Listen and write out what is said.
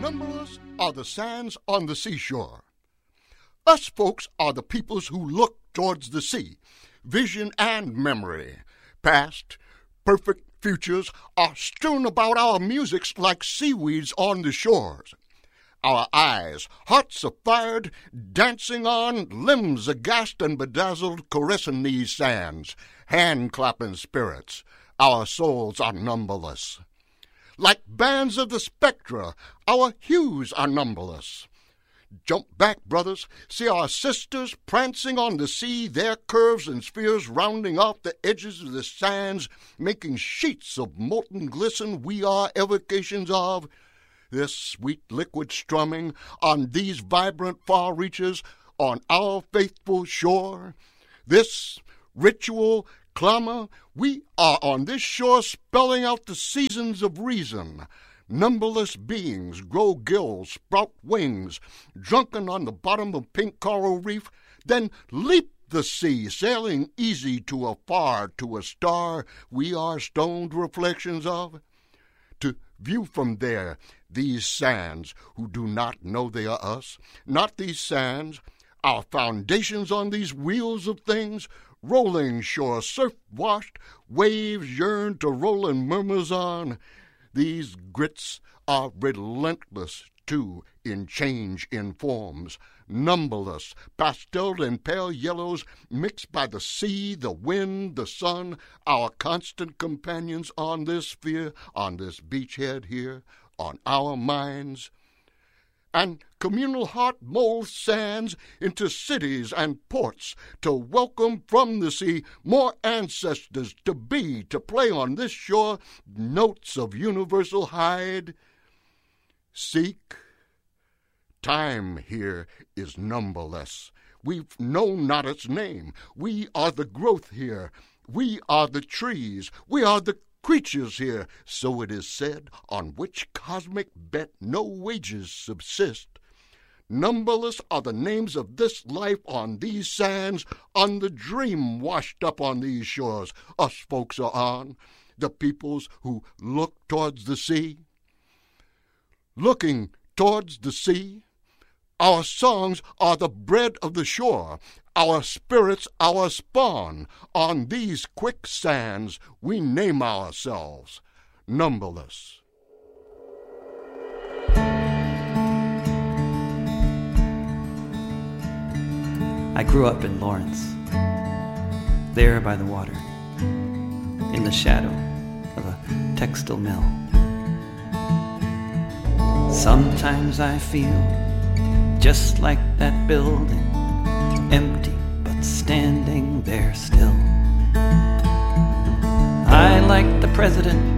Numberless are the sands on the seashore. Us folks are the peoples who look towards the sea. Vision and memory, past, perfect futures, are strewn about our musics like seaweeds on the shores. Our eyes, hearts affired, dancing on, limbs aghast and bedazzled, caressing these sands, hand-clapping spirits. Our souls are numberless. Like bands of the spectra, our hues are numberless. Jump back, brothers, see our sisters prancing on the sea, their curves and spheres rounding off the edges of the sands, making sheets of molten glisten we are evocations of. This sweet liquid strumming on these vibrant far reaches on our faithful shore. This ritual clamor, we are on this shore spelling out the seasons of reason. Numberless beings grow gills, sprout wings, drunken on the bottom of pink coral reef, then leap the sea, sailing easy to afar, to a star we are stoned reflections of. To view from there these sands who do not know they are us, not these sands, our foundations on these wheels of things, rolling shore, surf-washed, waves yearn to roll in murmurs on. These grits are relentless, too, in change in forms, numberless, pastel and pale yellows mixed by the sea, the wind, the sun, our constant companions on this sphere, on this beachhead here, on our minds. And communal heart molds sands into cities and ports to welcome from the sea more ancestors to be, to play on this shore notes of universal hide. Seek. Time here is numberless. We've known not its name. We are the growth here. We are the trees. We are the creatures here, so it is said, on which cosmic bet no wages subsist. Numberless are the names of this life on these sands, on the dream washed up on these shores us folks are on, the peoples who look towards the sea. Looking towards the sea, our songs are the bread of the shore, our spirits our spawn. On these quick sands we name ourselves numberless. I grew up in Lawrence, there by the water, in the shadow of a textile mill. Sometimes I feel just like that building, empty but standing there still. I like the president